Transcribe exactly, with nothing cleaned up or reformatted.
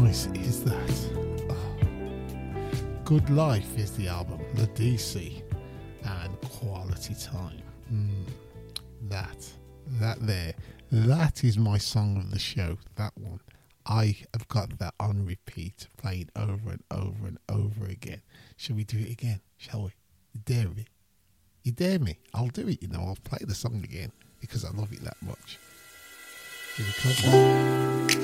nice is that? Oh. Good Life is the album, The D C, and Quality Time. Mm, that, that there, that is my song of the show, that one. I have got that on repeat, playing over and over and over again. Shall we do it again? Shall we? You dare me? You dare me? I'll do it, you know. I'll play the song again because I love it that much. Here we come.